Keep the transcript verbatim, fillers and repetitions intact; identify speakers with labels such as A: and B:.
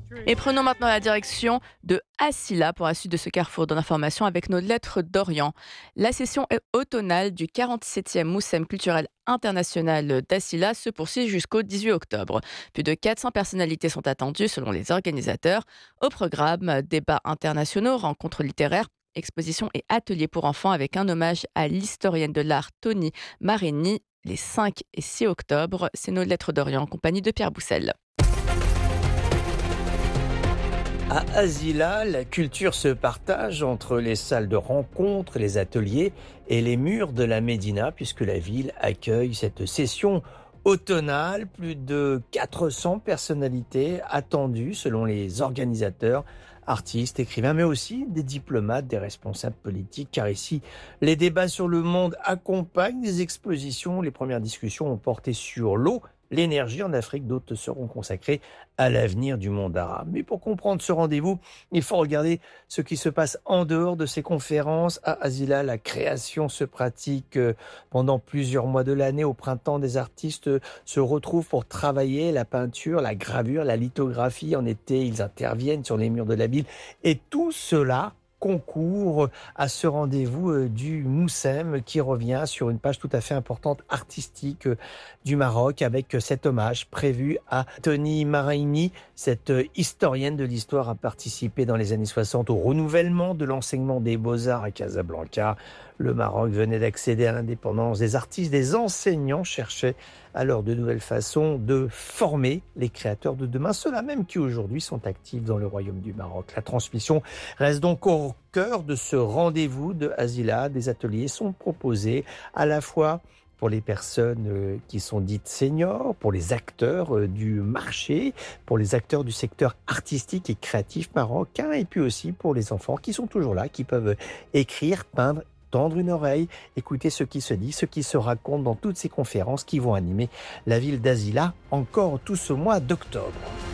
A: Et prenons maintenant la direction de Asila pour la suite de ce carrefour de l'information avec nos lettres d'Orient. La session automnale du quarante-septième Moussem culturel international d'Asila se poursuit jusqu'au dix-huit octobre. Plus de quatre cents personnalités sont attendues selon les organisateurs. Au programme, débats internationaux, rencontres littéraires, expositions et ateliers pour enfants avec un hommage à l'historienne de l'art Tony Marini les cinq et six octobre. C'est nos lettres d'Orient en compagnie de Pierre Boussel.
B: À Asila, la culture se partage entre les salles de rencontres, les ateliers et les murs de la Médina, puisque la ville accueille cette session automnale. Plus de quatre cents personnalités attendues selon les organisateurs, artistes, écrivains, mais aussi des diplomates, des responsables politiques, car ici, les débats sur le monde accompagnent les expositions. Les premières discussions ont porté sur l'eau, l'énergie en Afrique, d'autres seront consacrées à l'avenir du monde arabe. Mais pour comprendre ce rendez-vous, il faut regarder ce qui se passe en dehors de ces conférences. À Asila, la création se pratique euh, pendant plusieurs mois de l'année. Au printemps, des artistes se retrouvent pour travailler la peinture, la gravure, la lithographie. En été, ils interviennent sur les murs de la ville. Et tout cela concourt à ce rendez-vous euh, du Moussem qui revient sur une page tout à fait importante artistique euh, du Maroc avec euh, cet hommage prévu à Tony Marini. Cette euh, historienne de l'histoire a participé dans les années soixante au renouvellement de l'enseignement des beaux-arts à Casablanca. Le Maroc venait d'accéder à l'indépendance des artistes, des enseignants cherchaient alors de nouvelles façons de former les créateurs de demain, ceux-là même qui aujourd'hui sont actifs dans le royaume du Maroc. La transmission reste donc au cœur de ce rendez-vous de Asila. Des ateliers sont proposés à la fois pour les personnes qui sont dites seniors, pour les acteurs du marché, pour les acteurs du secteur artistique et créatif marocain, et puis aussi pour les enfants qui sont toujours là, qui peuvent écrire, peindre, tendre une oreille, écouter ce qui se dit, ce qui se raconte dans toutes ces conférences qui vont animer la ville d'Asila encore tout ce mois d'octobre.